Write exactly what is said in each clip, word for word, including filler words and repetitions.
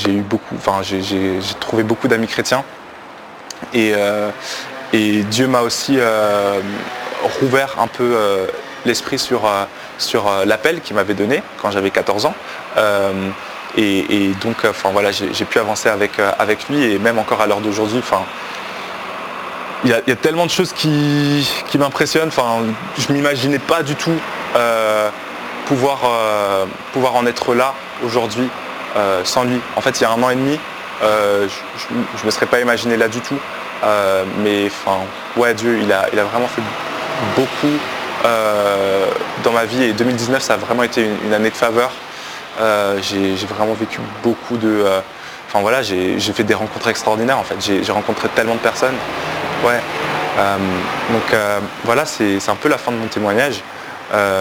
j'ai eu beaucoup, enfin j'ai, j'ai, j'ai trouvé beaucoup d'amis chrétiens et, euh, et Dieu m'a aussi euh, rouvert un peu euh, l'esprit sur, euh, sur euh, l'appel qu'il m'avait donné quand j'avais quatorze ans. Euh, et, et donc enfin voilà, j'ai, j'ai pu avancer avec, euh, avec lui et même encore à l'heure d'aujourd'hui. Enfin, il y a, il y a tellement de choses qui, qui m'impressionnent. Enfin, je ne m'imaginais pas du tout euh, pouvoir, euh, pouvoir en être là aujourd'hui euh, sans lui. En fait, il y a un an et demi, euh, je ne me serais pas imaginé là du tout. Euh, mais enfin, ouais, Dieu, il a, il a vraiment fait beaucoup euh, dans ma vie. Et deux mille dix-neuf, ça a vraiment été une, une année de faveur. Euh, j'ai, j'ai vraiment vécu beaucoup de... Euh, enfin voilà, j'ai, j'ai fait des rencontres extraordinaires en fait. J'ai, j'ai rencontré tellement de personnes. Ouais. Euh, donc euh, voilà, c'est, c'est un peu la fin de mon témoignage. Euh,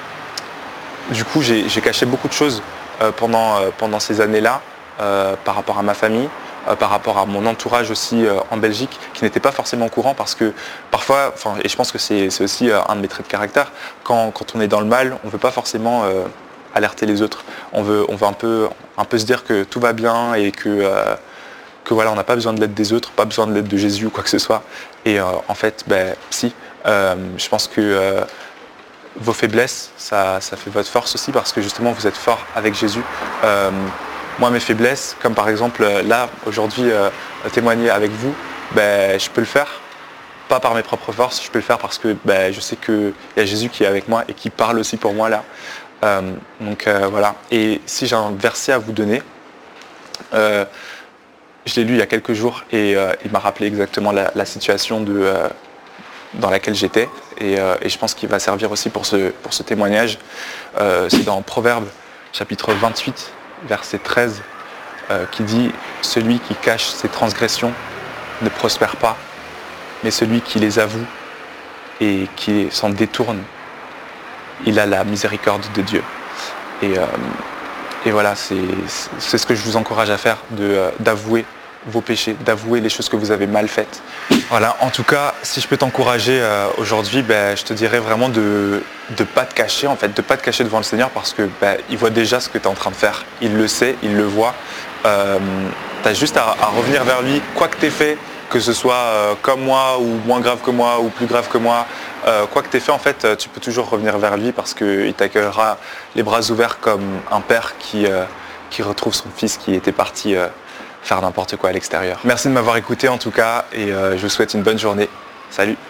du coup, j'ai, j'ai caché beaucoup de choses euh, pendant, euh, pendant ces années-là, euh, par rapport à ma famille, euh, par rapport à mon entourage aussi euh, en Belgique, qui n'était pas forcément au courant parce que parfois, enfin, et je pense que c'est, c'est aussi euh, un de mes traits de caractère, quand, quand on est dans le mal, on ne veut pas forcément euh, alerter les autres. On veut, on veut un peu, un peu se dire que tout va bien et que euh, que voilà, on n'a pas besoin de l'aide des autres, pas besoin de l'aide de Jésus ou quoi que ce soit. Et euh, en fait, ben, si, euh, je pense que euh, vos faiblesses, ça, ça fait votre force aussi parce que justement, vous êtes fort avec Jésus. Euh, moi, mes faiblesses, comme par exemple là, aujourd'hui, euh, témoigner avec vous, ben, je peux le faire. Pas par mes propres forces, je peux le faire parce que ben, je sais qu'il y a Jésus qui est avec moi et qui parle aussi pour moi là. Euh, donc euh, voilà. Et si j'ai un verset à vous donner, euh, je l'ai lu il y a quelques jours et euh, il m'a rappelé exactement la, la situation de, euh, dans laquelle j'étais et, euh, et je pense qu'il va servir aussi pour ce, pour ce témoignage. Euh, c'est dans Proverbes chapitre vingt-huit, verset treize, euh, qui dit « Celui qui cache ses transgressions ne prospère pas, mais celui qui les avoue et qui s'en détourne, il a la miséricorde de Dieu. » Et, euh, et voilà, c'est, c'est ce que je vous encourage à faire, de, euh, d'avouer vos péchés, d'avouer les choses que vous avez mal faites. Voilà, en tout cas, si je peux t'encourager euh, aujourd'hui, ben, je te dirais vraiment de ne pas te cacher, en fait, de ne pas te cacher devant le Seigneur parce que ben, il voit déjà ce que tu es en train de faire. Il le sait, il le voit. Euh, tu as juste à, à revenir vers lui, quoi que tu aies fait, que ce soit euh, comme moi ou moins grave que moi ou plus grave que moi, euh, quoi que tu aies fait, en fait, tu peux toujours revenir vers lui parce qu'il t'accueillera les bras ouverts comme un père qui, euh, qui retrouve son fils qui était parti euh, faire n'importe quoi à l'extérieur. Merci de m'avoir écouté en tout cas et euh, je vous souhaite une bonne journée. Salut!